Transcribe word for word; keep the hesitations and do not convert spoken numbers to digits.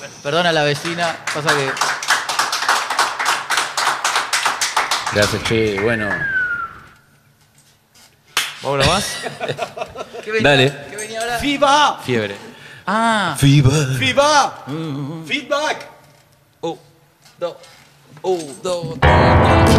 Perdona a la vecina, pasa que... Gracias, che, bueno. ¿Vos grabás? ¿Qué venía, Dale. ¿Qué venía ahora? ¡Fiba! Fiebre. Ah. Fever. ¡Fiba! ¡Feedback! Un, dos, un, dos, tres.